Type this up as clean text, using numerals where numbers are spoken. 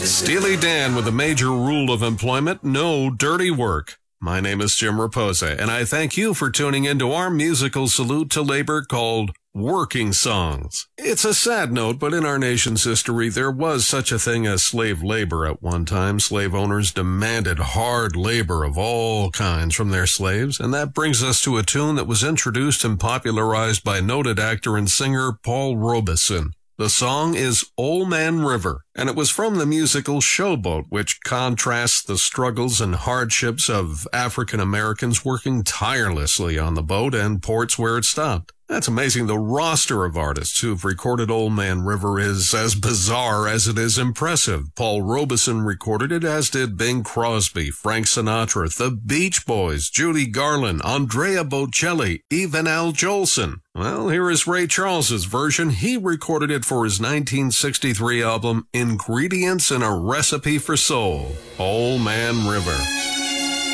Steely Dan with a major rule of employment: no dirty work. My name is Jim Raposa, and I thank you for tuning into our musical salute to labor called Working Songs. It's a sad note, but in our nation's history, there was such a thing as slave labor at one time. Slave owners demanded hard labor of all kinds from their slaves, and that brings us to a tune that was introduced and popularized by noted actor and singer Paul Robeson. The song is Old Man River, and it was from the musical Showboat, which contrasts the struggles and hardships of African Americans working tirelessly on the boat and ports where it stopped. That's amazing. The roster of artists who've recorded Old Man River is as bizarre as it is impressive. Paul Robeson recorded it, as did Bing Crosby, Frank Sinatra, the Beach Boys, Judy Garland, Andrea Bocelli, even Al Jolson. Well, here is Ray Charles's version. He recorded it for his 1963 album, Ingredients in a Recipe for Soul, Old Man River.